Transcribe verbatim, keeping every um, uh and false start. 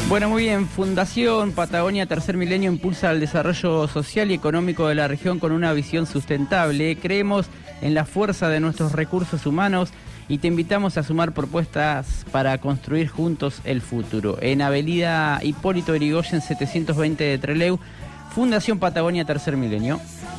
Bueno, muy bien. Fundación Patagonia Tercer Milenio impulsa el desarrollo social y económico de la región con una visión sustentable. Creemos en la fuerza de nuestros recursos humanos y te invitamos a sumar propuestas para construir juntos el futuro. En Avenida Hipólito Yrigoyen setecientos veinte de Trelew, Fundación Patagonia Tercer Milenio.